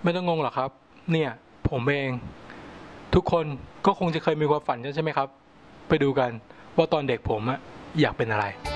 ไม่ต้องงงหรอกครับเนี่ยผมเองทุกคนก็คงจะเคยมีความฝันกันใช่ไหมครับไปดูกันว่าตอนเด็กผมอะอยากเป็นอะไร